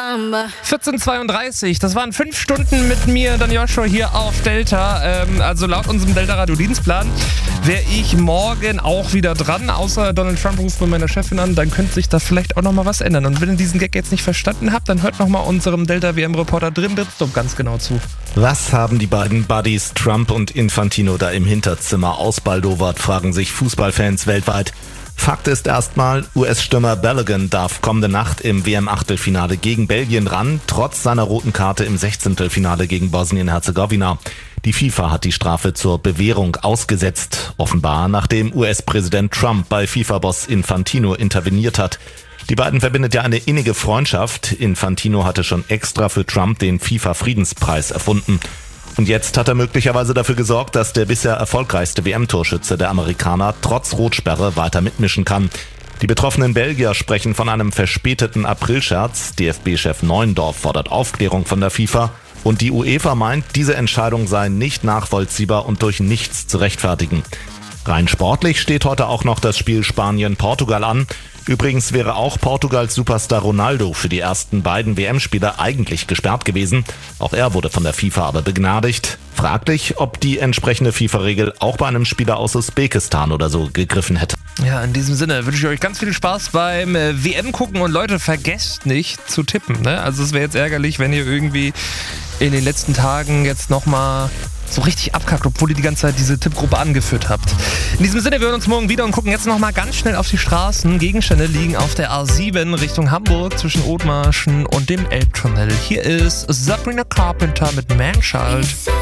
14:32, das waren 5 Stunden mit mir, dann Joshua hier auf Delta. Also laut unserem Delta-Radio-Dienstplan wäre ich morgen auch wieder dran. Außer Donald Trump ruft bei meiner Chefin an, dann könnte sich da vielleicht auch nochmal was ändern. Und wenn ihr diesen Gag jetzt nicht verstanden habt, dann hört nochmal unserem Delta-WM-Reporter drin Dritzdumm ganz genau zu. Was haben die beiden Buddies Trump und Infantino da im Hinterzimmer ausbaldowert, fragen sich Fußballfans weltweit. Fakt ist erstmal, US-Stürmer Balogun darf kommende Nacht im WM-Achtelfinale gegen Belgien ran, trotz seiner roten Karte im 16. Finale gegen Bosnien-Herzegowina. Die FIFA hat die Strafe zur Bewährung ausgesetzt, offenbar nachdem US-Präsident Trump bei FIFA-Boss Infantino interveniert hat. Die beiden verbindet ja eine innige Freundschaft. Infantino hatte schon extra für Trump den FIFA-Friedenspreis erfunden. Und jetzt hat er möglicherweise dafür gesorgt, dass der bisher erfolgreichste WM-Torschütze der Amerikaner trotz Rotsperre weiter mitmischen kann. Die betroffenen Belgier sprechen von einem verspäteten Aprilscherz. DFB-Chef Neuendorf fordert Aufklärung von der FIFA. Und die UEFA meint, diese Entscheidung sei nicht nachvollziehbar und durch nichts zu rechtfertigen. Rein sportlich steht heute auch noch das Spiel Spanien-Portugal an. Übrigens wäre auch Portugals Superstar Ronaldo für die ersten beiden WM-Spiele eigentlich gesperrt gewesen. Auch er wurde von der FIFA aber begnadigt. Fraglich, ob die entsprechende FIFA-Regel auch bei einem Spieler aus Usbekistan oder so gegriffen hätte. Ja, in diesem Sinne wünsche ich euch ganz viel Spaß beim WM-Gucken und Leute, vergesst nicht zu tippen, ne? Also es wäre jetzt ärgerlich, wenn ihr irgendwie in den letzten Tagen jetzt nochmal so richtig abkackt, obwohl ihr die ganze Zeit diese Tippgruppe angeführt habt. In diesem Sinne, wir hören uns morgen wieder und gucken jetzt nochmal ganz schnell auf die Straßen. Gegenstände liegen auf der A7 Richtung Hamburg zwischen Othmarschen und dem Elbtunnel. Hier ist Sabrina Carpenter mit Manchild.